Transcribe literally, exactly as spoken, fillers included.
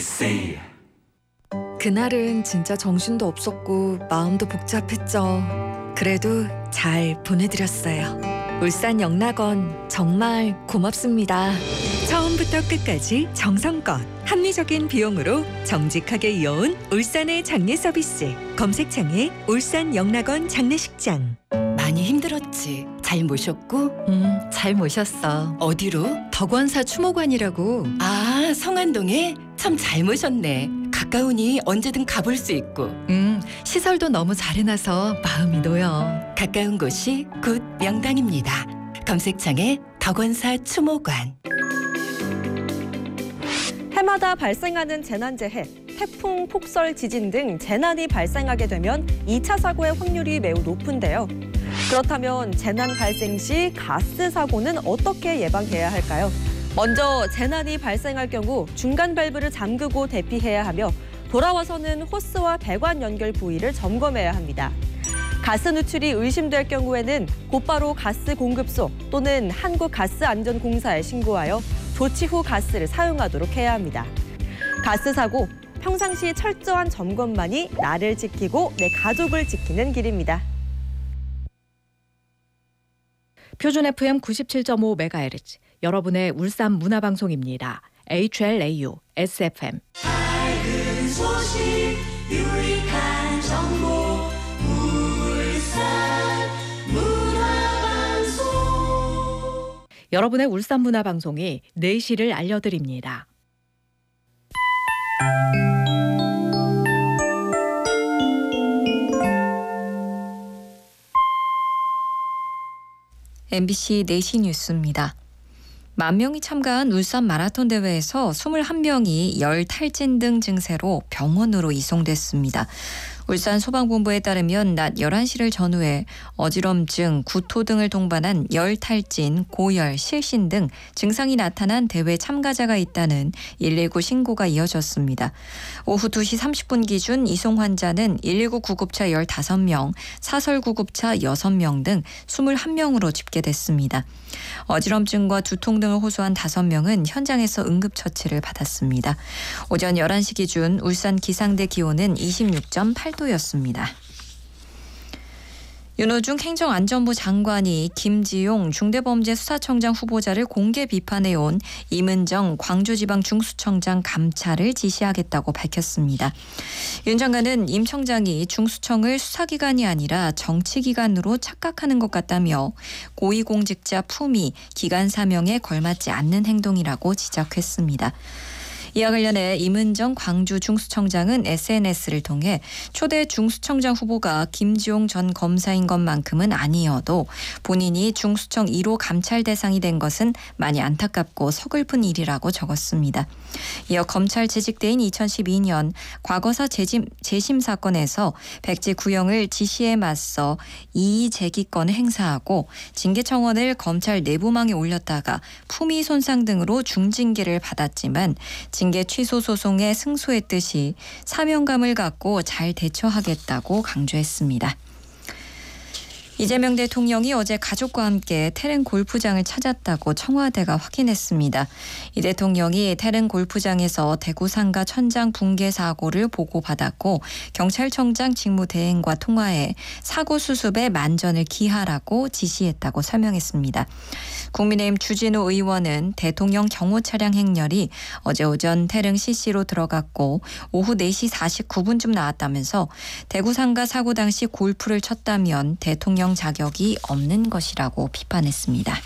에이비씨. 그날은 진짜 정신도 없었고 마음도 복잡했죠. 그래도 잘 보내드렸어요. 울산 영락원 정말 고맙습니다. 처음부터 끝까지 정성껏 합리적인 비용으로 정직하게 이어온 울산의 장례 서비스. 검색창에 울산 영락원 장례식장. 많이 힘들었지? 잘 모셨고? 음, 잘 모셨어. 어디로? 덕원사 추모관이라고. 아, 성안동에? 참 잘 모셨네. 가까우니 언제든 가볼 수 있고. 음, 시설도 너무 잘 해놔서 마음이 놓여. 가까운 곳이 곧 명당입니다. 검색창에 덕원사 추모관. 해마다 발생하는 재난재해, 태풍, 폭설, 지진 등 재난이 발생하게 되면 이 차 사고의 확률이 매우 높은데요. 그렇다면 재난 발생 시 가스 사고는 어떻게 예방해야 할까요? 먼저 재난이 발생할 경우 중간 밸브를 잠그고 대피해야 하며 돌아와서는 호스와 배관 연결 부위를 점검해야 합니다. 가스 누출이 의심될 경우에는 곧바로 가스 공급소 또는 한국가스안전공사에 신고하여 조치 후 가스를 사용하도록 해야 합니다. 가스 사고, 평상시 철저한 점검만이 나를 지키고 내 가족을 지키는 길입니다. 표준 에프엠 구십칠 점 오 메가헤르츠 여러분의 울산 문화방송입니다. 에이치엘에이유 에스에프엠. 밝은 소식, 유익한 정보, 울산 문화방송. 여러분의 울산 문화방송이 네 시를 알려드립니다. 엠비씨 네 시 뉴스입니다. 만 명이 참가한 울산 마라톤 대회에서 이십일 명이 열 탈진 등 증세로 병원으로 이송됐습니다. 울산 소방본부에 따르면 낮 열한 시를 전후해 어지럼증, 구토 등을 동반한 열 탈진, 고열, 실신 등 증상이 나타난 대회 참가자가 있다는 일일구 신고가 이어졌습니다. 오후 두 시 삼십 분 기준 이송 환자는 일일구 구급차 열다섯 명, 사설 구급차 여섯 명 등 이십일 명으로 집계됐습니다. 어지럼증과 두통 등을 호소한 다섯 명은 현장에서 응급처치를 받았습니다. 오전 열한 시 기준 울산 기상대 기온은 이십육 점 팔 도였습니다. 윤호중 행정안전부 장관이 김지용 중대범죄수사청장 후보자를 공개 비판해온 임은정 광주지방중수청장 감찰을 지시하겠다고 밝혔습니다. 윤 장관은 임 청장이 중수청을 수사기관이 아니라 정치기관으로 착각하는 것 같다며 고위공직자 품위, 기관 사명에 걸맞지 않는 행동이라고 지적했습니다. 이와 관련해 임은정 광주 중수청장은 에스엔에스를 통해 초대 중수청장 후보가 김지용 전 검사인 것만큼은 아니어도 본인이 중수청 일 호 감찰 대상이 된 것은 많이 안타깝고 서글픈 일이라고 적었습니다. 이어 검찰 재직대인 이천십이 년 과거사 재심, 재심 사건에서 백지 구형을 지시에 맞서 이의 제기권을 행사하고 징계청원을 검찰 내부망에 올렸다가 품위 손상 등으로 중징계를 받았지만 징계 취소 소송에 승소했듯이 사명감을 갖고 잘 대처하겠다고 강조했습니다. 이재명 대통령이 어제 가족과 함께 태릉 골프장을 찾았다고 청와대가 확인했습니다. 이 대통령이 태릉 골프장에서 대구 상가 천장 붕괴 사고를 보고받았고 경찰청장 직무대행과 통화해 사고 수습에 만전을 기하라고 지시했다고 설명했습니다. 국민의힘 주진우 의원은 대통령 경호 차량 행렬이 어제 오전 태릉 씨씨로 들어갔고 오후 네 시 사십구 분쯤 나왔다면서 대구 상가 사고 당시 골프를 쳤다면 대통령 자격이 없는 것이라고 비판했습니다.